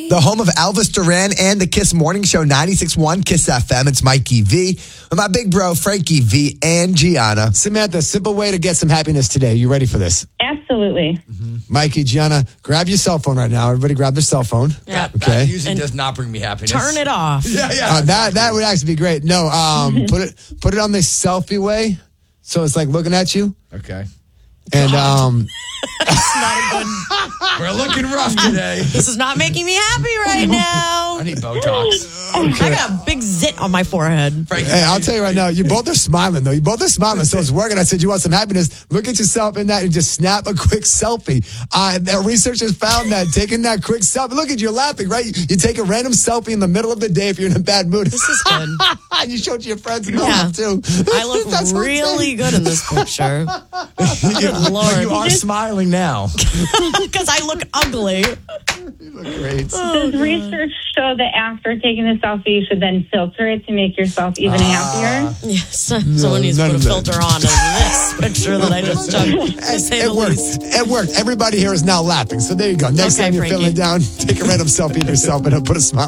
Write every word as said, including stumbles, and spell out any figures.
The home of Elvis Duran and the Kiss Morning Show, ninety-six point one Kiss F M. It's Mikey V with my big bro, Frankie V and Gianna. Samantha, simple way to get some happiness today. You ready for this? Absolutely. Mm-hmm. Mikey, Gianna, grab your cell phone right now. Everybody grab their cell phone. Yeah. Okay. That usually does not bring me happiness. Turn it off. Yeah, yeah. Uh, that that would actually be great. No, um, put it put it on the selfie way, so it's like looking at you. Okay. And um, We're looking rough today. This is not making me happy right now. I need Botox. I got a big zit on my forehead. Frankie, hey, I'll tell you right now, you both are smiling though. You both are smiling, so it's working. I said, you want some happiness? Look at yourself in that and just snap a quick selfie. Uh, the researchers found that taking that quick selfie. Look at you, you're laughing, right? You, you take a random selfie in the middle of the day if you're in a bad mood. This is good. You showed it to your friends and they Yeah. laugh too. I look That's what I'm really saying. good in this picture. Good Lord. you are smiling now. Because I look ugly. Great. Does research show that after taking the selfie, you should then filter it to make yourself even happier? Yes. Someone needs to none put a of that. filter on this picture that I just took. To say It the worked. least. It worked. Everybody here is now laughing. So there you go. Next Okay, time you're Frankie. feeling down, take a random selfie of yourself and put a smile